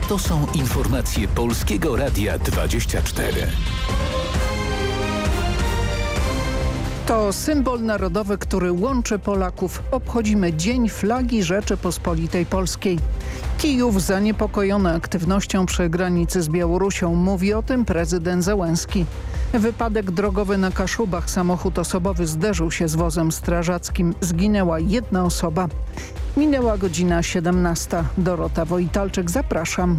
To są informacje Polskiego Radia 24. To symbol narodowy, który łączy Polaków. Obchodzimy Dzień Flagi Rzeczypospolitej Polskiej. Kijów zaniepokojony aktywnością przy granicy z Białorusią. Mówi o tym prezydent Zełenski. Wypadek drogowy na Kaszubach. Samochód osobowy zderzył się z wozem strażackim. Zginęła jedna osoba. Minęła godzina 17. Dorota Wojtalczyk, zapraszam.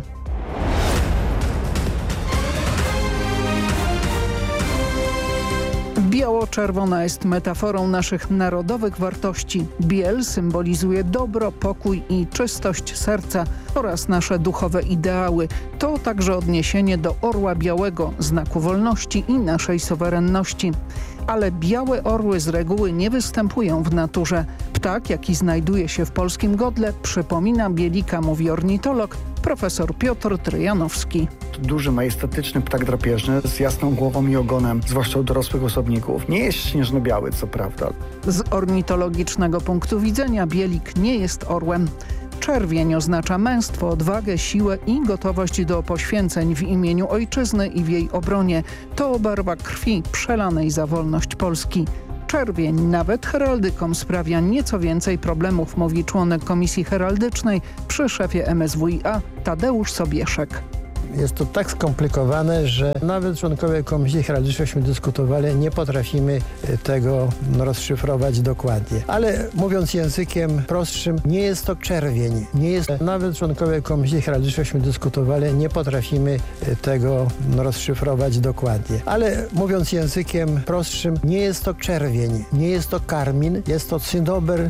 Biało-czerwona jest metaforą naszych narodowych wartości. Biel symbolizuje dobro, pokój i czystość serca oraz nasze duchowe ideały. To także odniesienie do orła białego, znaku wolności i naszej suwerenności. Ale białe orły z reguły nie występują w naturze. Ptak, jaki znajduje się w polskim godle, przypomina bielika, mówi ornitolog profesor Piotr Tryjanowski. Duży, majestatyczny ptak drapieżny z jasną głową i ogonem, zwłaszcza u dorosłych osobników. Nie jest śnieżno-biały, co prawda. Z ornitologicznego punktu widzenia bielik nie jest orłem. Czerwień oznacza męstwo, odwagę, siłę i gotowość do poświęceń w imieniu ojczyzny i w jej obronie. To barwa krwi przelanej za wolność Polski. Czerwień nawet heraldykom sprawia nieco więcej problemów, mówi członek Komisji Heraldycznej przy szefie MSWiA Tadeusz Sobieszek. Jest to tak skomplikowane, że nawet członkowie Komisji Heraldycznej dyskutowali, nie potrafimy tego rozszyfrować dokładnie. Ale mówiąc językiem prostszym, nie jest to czerwień. Nawet członkowie Komisji Heraldycznej dyskutowali, nie potrafimy tego rozszyfrować dokładnie. Ale mówiąc językiem prostszym, nie jest to czerwień, nie jest to karmin, jest to cynober